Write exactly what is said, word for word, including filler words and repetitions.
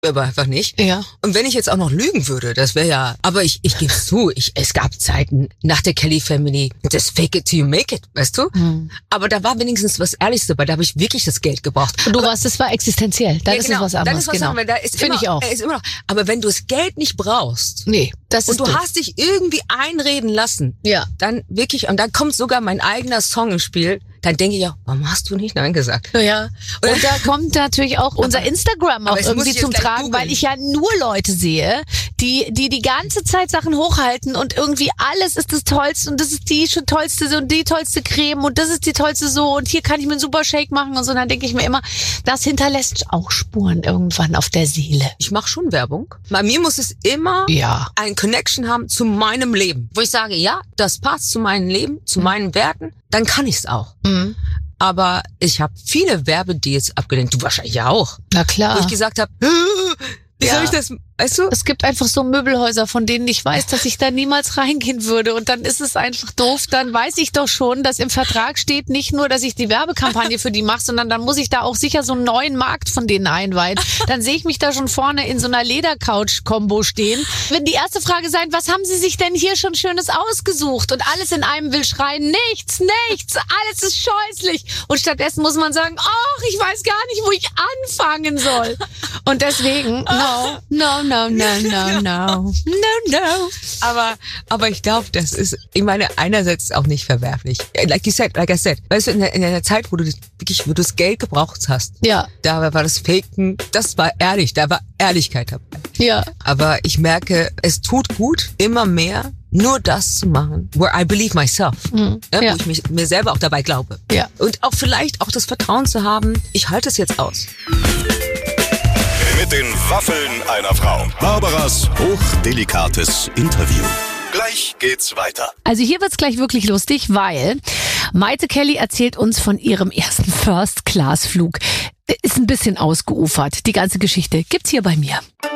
aber einfach nicht. Ja. Und wenn ich jetzt auch noch lügen würde, das wäre ja, aber ich, ich gebe zu, ich, es gab Zeiten nach der Kelly Family, das Fake it till you make it, weißt du? Hm. Aber da war wenigstens was Ehrliches dabei, da habe ich wirklich das Geld gebraucht. Und du aber, warst, das war existenziell, dann ja, ist genau, es was anderes. Dann ist was genau. anderes, da ist Finde immer, ich auch. Ist immer noch, aber wenn du das Geld nicht brauchst, Nee, das ist und du doof. hast dich irgendwie einreden lassen, Ja. dann wirklich, und dann kommt sogar mein eigener Song ins Spiel, dann denke ich auch, warum hast du nicht Nein gesagt? Ja. Und da kommt natürlich auch unser Instagram auch aber jetzt muss irgendwie ich jetzt zum gleich Tragen, googeln. weil ich ja nur Leute sehe, die, die die ganze Zeit Sachen hochhalten und irgendwie alles ist das Tollste und das ist die schon tollste so und die tollste Creme und das ist die tollste so und hier kann ich mir einen super Shake machen und so. Und dann denke ich mir immer, das hinterlässt auch Spuren irgendwann auf der Seele. Ich mache schon Werbung. Bei mir muss es immer Ja. ein Connection haben zu meinem Leben. Wo ich sage, ja, das passt zu meinem Leben, zu meinen Werten, dann kann ich's auch. Mhm. Aber ich habe viele Werbedeals abgelehnt. Du wahrscheinlich ja auch. Na Wo klar. ich gesagt habe, wie Ja. soll ich das, weißt du? Es gibt einfach so Möbelhäuser, von denen ich weiß, dass ich da niemals reingehen würde. Und dann ist es einfach doof. Dann weiß ich doch schon, dass im Vertrag steht nicht nur, dass ich die Werbekampagne für die mache, sondern dann muss ich da auch sicher so einen neuen Markt von denen einweihen. Dann sehe ich mich da schon vorne in so einer Ledercouch-Kombo stehen. Wenn die erste Frage sein, was haben Sie sich denn hier schon Schönes ausgesucht? Und alles in einem will schreien, nichts, nichts, alles ist scheußlich. Und stattdessen muss man sagen, ach, ich weiß gar nicht, wo ich anfangen soll. Und deswegen, no, no, no, no, no, no, no, no. Aber, aber ich glaube, das ist, ich meine, einerseits auch nicht verwerflich. Like you said, like I said, weißt du, in der, in der Zeit, wo du das, wirklich, wo du das Geld gebraucht hast, Ja, da war das Faken, das war ehrlich, da war Ehrlichkeit dabei. ja. Aber ich merke, es tut gut, immer mehr nur das zu machen, where I believe myself. Mhm. Ja, Ja. wo ich mich, mir selber auch dabei glaube. Ja. Und auch vielleicht auch das Vertrauen zu haben, ich halte es jetzt aus. Mit den Waffeln einer Frau. Barbaras hochdelikates Interview. Gleich geht's weiter. Also hier wird's gleich wirklich lustig, weil Maite Kelly erzählt uns von ihrem ersten First-Class-Flug. Ist ein bisschen ausgeufert, die ganze Geschichte gibt's hier bei mir.